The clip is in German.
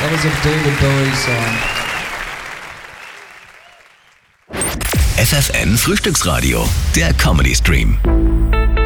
That was a David Bowie song. FFN Frühstücksradio, der Comedy Stream.